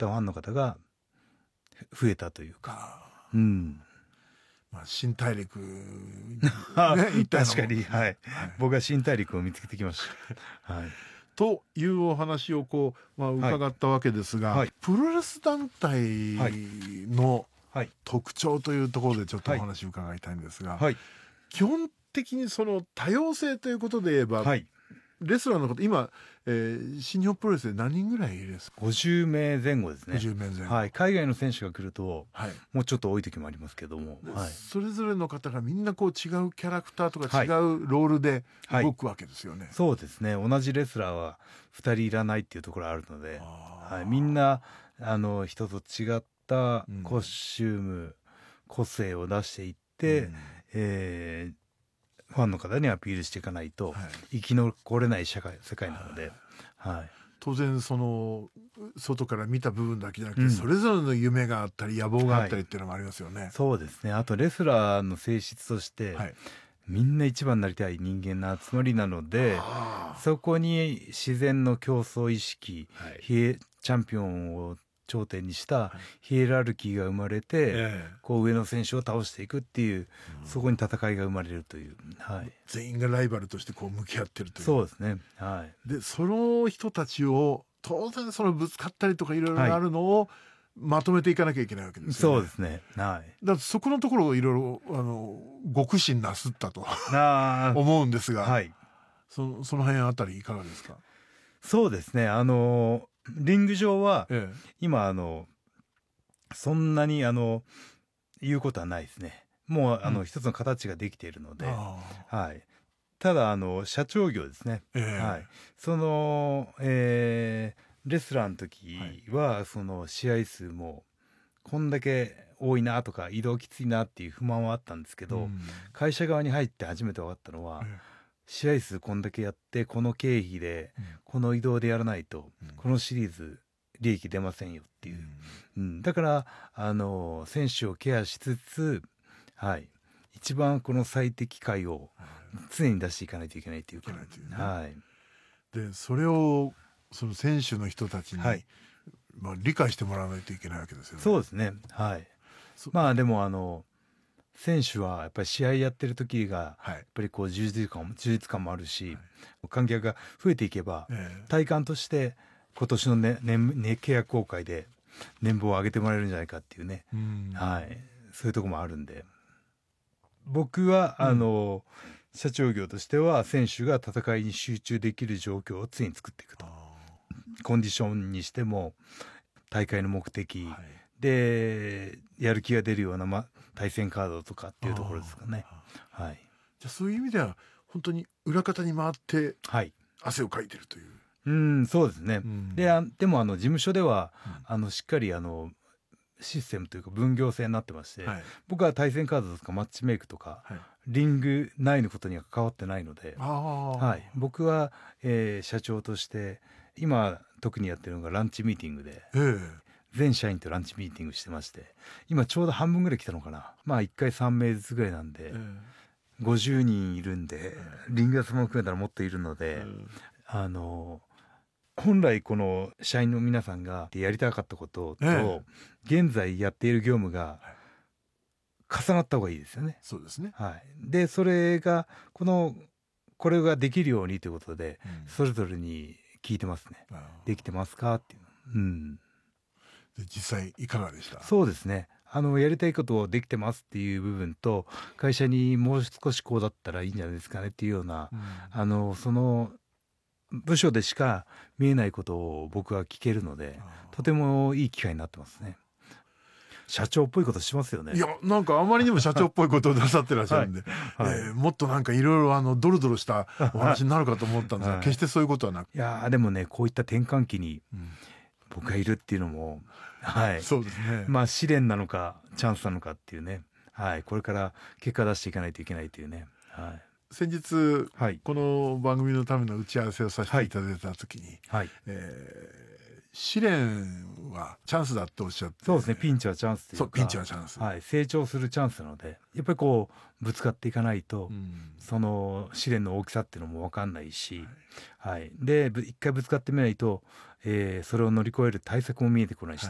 ったファンの方が増えたというか、 まあ、新大陸に、 確かに、はい、僕は新大陸を見つけてきました、 というお話を伺ったわけですが、プロレス団体の特徴というところでちょっとお話を伺いたいんですが、基本的にその多様性ということで言えば、レスラーの方今、新日本プロレスで何人ぐらいいるんですか ？50名前後ですね。 50名前後、 海外の選手が来ると、もうちょっと多い時もありますけども、 それぞれの方がみんな違うキャラクターとか違うロールで動くわけですよね。 そうですね。同じレスラーは2人いらないっていうところあるので、みんな人と違ったコスチューム、個性を出していって、ファンの方にアピールしていかないと生き残れない世界なので、 当然その外から見た部分だけじゃなくて、それぞれの夢があったり野望があったりっていうのもありますよね。 そうですね。あとレスラーの性質として、みんな一番になりたい人間の集まりなので、そこに自然の競争意識、チャンピオンを頂点にしたヒエラルキーが生まれて、上の選手を倒していくっていう、そこに戦いが生まれるという、 全員がライバルとして向き合ってるという。 そうですね。 でその人たちを当然そのぶつかったりとかいろいろあるのをまとめていかなきゃいけないわけですよね。 そうですね。だってそこのところをいろいろご苦心なすったと思うんですが、その辺あたりいかがですか？ そうですね。リング上は、今そんなに言うことはないですね。もう一つの形ができているので、ただ社長業ですね。その、レスラーの時は、その試合数もこんだけ多いなとか移動きついなっていう不満はあったんですけど、会社側に入って初めて分かったのは、試合数こんだけやってこの経費で、この移動でやらないと、このシリーズ利益出ませんよっていう、だから選手をケアしつつ、一番この最適解を常に出していかないといけないというか、 でそれをその選手の人たちに、理解してもらわないといけないわけですよね。 そうですね。まあでも選手はやっぱり試合やってる時がやっぱり充実感もあるし、観客が増えていけば、体感として今年の契約更改で年俸を上げてもらえるんじゃないかっていうね、そういうところもあるんで、僕は社長業としては選手が戦いに集中できる状況を常に作っていくと。コンディションにしても大会の目的、でやる気が出るような、対戦カードとかっていうところですかね。じゃあそういう意味では本当に裏方に回って汗をかいてるという。 そうですね。でも事務所では、しっかりシステムというか分業制になってまして、僕は対戦カードとかマッチメイクとか、リング内のことには関わってないので、僕は、社長として今特にやってるのがランチミーティングで、全社員とランチミーティングしてまして、今ちょうど半分ぐらい来たのかな。1回3名ずつぐらいなんで、50人いるんで、リングやスも含めたらもっといるので、本来この社員の皆さんがやりたかったことと、現在やっている業務が重なった方がいいですよね。 そうですね。 でそれがこれができるようにということで、それぞれに聞いてますね。できてますかっていう。 で実際いかがでした？ そうですね。やりたいことをできてますっていう部分と、会社にもう少しこうだったらいいんじゃないですかねっていうような、その部署でしか見えないことを僕は聞けるので、とてもいい機会になってますね。社長っぽいことしますよね。 いやなんかあまりにも社長っぽいことをなさってらっしゃるんで、もっとなんかいろいろドロドロしたお話になるかと思ったんですが、決してそういうことはなく。 いやでもね、こういった転換期に僕がいるっていうのも、 そうですね。 試練なのかチャンスなのかっていうね、これから結果出していかないといけないというね。 先日、この番組のための打ち合わせをさせていただいた時に、試練はチャンスだっておっしゃって。 そうですね。ピンチはチャンスというか、 そう、ピンチはチャンス、 成長するチャンスなので、やっぱりぶつかっていかないと、その試練の大きさっていうのも分かんないし、で一回ぶつかってみないと、それを乗り越える対策も見えてこないし